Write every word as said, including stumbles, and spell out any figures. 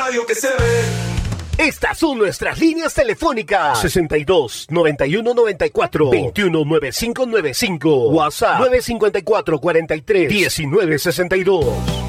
radio que se ve. Estas son nuestras líneas telefónicas: sesenta y dos, noventa y uno, noventa y cuatro, veintiuno, noventa y cinco noventa y cinco. WhatsApp nueve cinco cuatro, cuarenta y tres, diecinueve sesenta y dos.